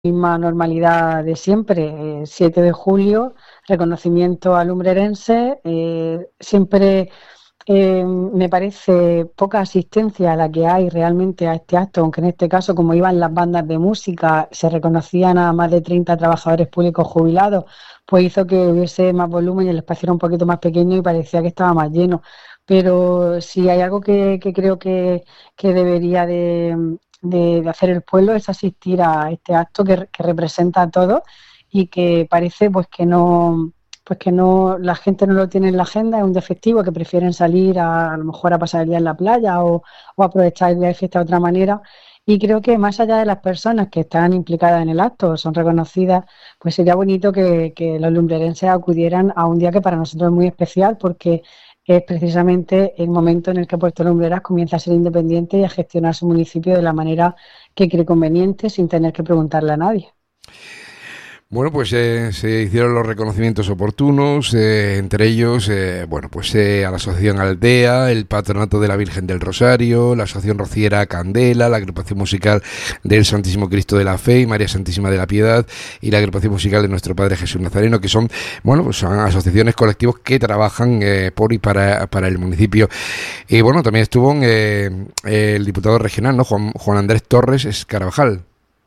misma normalidad de siempre. 7 de julio, reconocimiento al Lumbrerense. Siempre me parece poca asistencia la que hay realmente a este acto, aunque en este caso, como iban las bandas de música, se reconocían a más de 30 trabajadores públicos jubilados, pues hizo que hubiese más volumen y el espacio era un poquito más pequeño y parecía que estaba más lleno. Pero si hay algo que creo que debería de hacer el pueblo es asistir a este acto que representa a todos y que parece pues que no, la gente no lo tiene en la agenda, es un día festivo que prefieren salir a lo mejor a pasar el día en la playa o aprovechar el día de fiesta de otra manera. Y creo que más allá de las personas que están implicadas en el acto, son reconocidas, pues sería bonito que los lumbrerenses acudieran a un día que para nosotros es muy especial porque es precisamente el momento en el que Puerto Lumbreras comienza a ser independiente y a gestionar su municipio de la manera que cree conveniente sin tener que preguntarle a nadie. Bueno, pues se hicieron los reconocimientos oportunos, entre ellos, a la Asociación Aldea, el Patronato de la Virgen del Rosario, la Asociación Rociera Candela, la Agrupación Musical del Santísimo Cristo de la Fe y María Santísima de la Piedad y la Agrupación Musical de Nuestro Padre Jesús Nazareno, que son, son asociaciones, colectivos que trabajan por y para el municipio. Y bueno, también estuvo el diputado regional, ¿no? Juan Andrés Torres Escarabajal.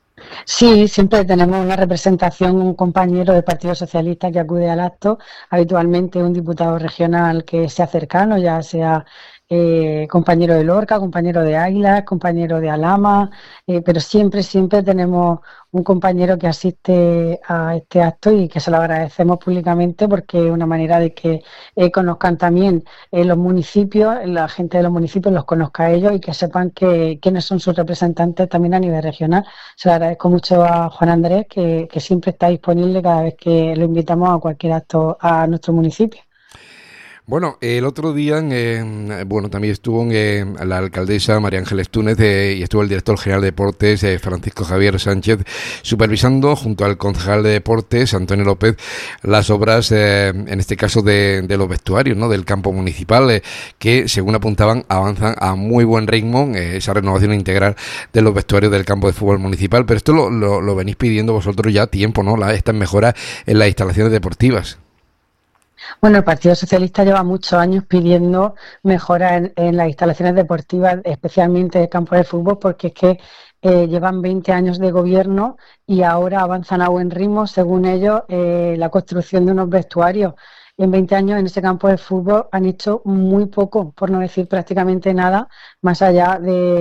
Sí, siempre tenemos una representación, un compañero del Partido Socialista que acude al acto, habitualmente un diputado regional que sea cercano, ya sea compañero de Lorca, compañero de Águilas, compañero de Alhama, pero siempre tenemos un compañero que asiste a este acto y que se lo agradecemos públicamente porque es una manera de que conozcan también los municipios, la gente de los municipios los conozca a ellos y que sepan quiénes son sus representantes también a nivel regional. Se lo agradezco mucho a Juan Andrés, que siempre está disponible cada vez que lo invitamos a cualquier acto a nuestro municipio. Bueno, el otro día, también estuvo la alcaldesa María Ángeles Túnez y estuvo el director general de Deportes, Francisco Javier Sánchez, supervisando junto al concejal de Deportes, Antonio López, las obras, en este caso de los vestuarios, ¿no? Del campo municipal, que según apuntaban avanzan a muy buen ritmo, esa renovación integral de los vestuarios del campo de fútbol municipal, pero esto lo venís pidiendo vosotros ya tiempo, ¿no? Estas mejoras en las instalaciones deportivas. Bueno, el Partido Socialista lleva muchos años pidiendo mejoras en las instalaciones deportivas, especialmente de campos de fútbol, porque es que llevan 20 años de gobierno y ahora avanzan a buen ritmo, según ellos, la construcción de unos vestuarios. En 20 años en ese campo de fútbol han hecho muy poco, por no decir prácticamente nada, más allá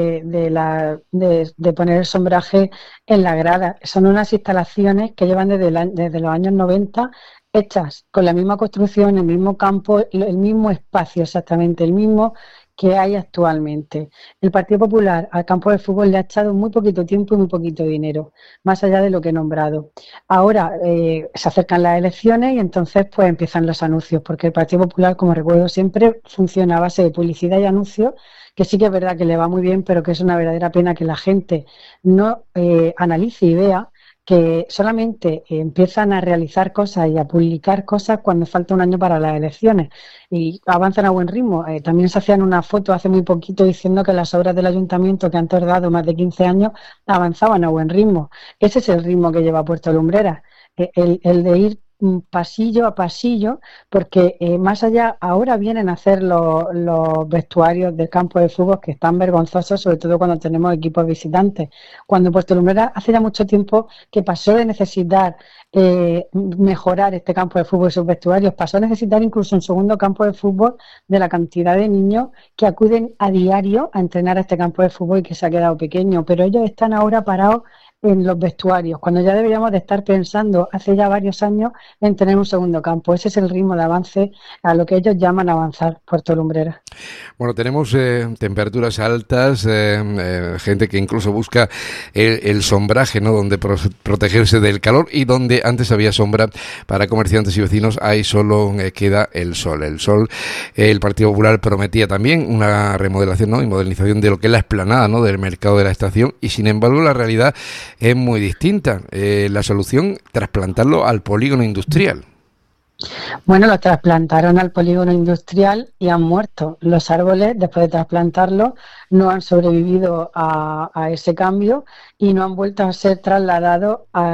de poner el sombraje en la grada. Son unas instalaciones que llevan desde los años 90 hechas con la misma construcción, el mismo campo, el mismo espacio exactamente, el mismo que hay actualmente. El Partido Popular al campo de fútbol le ha echado muy poquito tiempo y muy poquito dinero, más allá de lo que he nombrado. Ahora se acercan las elecciones y entonces pues empiezan los anuncios, porque el Partido Popular, como recuerdo siempre, funciona a base de publicidad y anuncios, que sí que es verdad que le va muy bien, pero que es una verdadera pena que la gente no analice y vea que solamente empiezan a realizar cosas y a publicar cosas cuando falta un año para las elecciones y avanzan a buen ritmo. También se hacían una foto hace muy poquito diciendo que las obras del ayuntamiento, que han tardado más de 15 años, avanzaban a buen ritmo. Ese es el ritmo que lleva Puerto Lumbreras, el de ir pasillo a pasillo, porque más allá, ahora vienen a hacer los vestuarios del campo de fútbol que están vergonzosos, sobre todo cuando tenemos equipos visitantes. Cuando Puerto Lumbreras hace ya mucho tiempo que pasó de necesitar mejorar este campo de fútbol y sus vestuarios, pasó a necesitar incluso un segundo campo de fútbol de la cantidad de niños que acuden a diario a entrenar a este campo de fútbol y que se ha quedado pequeño, pero ellos están ahora parados en los vestuarios, cuando ya deberíamos de estar pensando hace ya varios años en tener un segundo campo. Ese es el ritmo de avance a lo que ellos llaman avanzar Puerto Lumbreras. Bueno, tenemos temperaturas altas, gente que incluso busca el sombraje, ¿no? Donde protegerse del calor, y donde antes había sombra para comerciantes y vecinos, ahí solo queda el sol. El Partido Popular prometía también una remodelación, ¿no? Y modernización de lo que es la explanada, ¿no? Del mercado de la estación, y sin embargo la realidad es muy distinta. La solución, trasplantarlo al polígono industrial. Bueno, los trasplantaron al polígono industrial y han muerto. Los árboles, después de trasplantarlos, no han sobrevivido a ese cambio y no han vuelto a ser trasladados a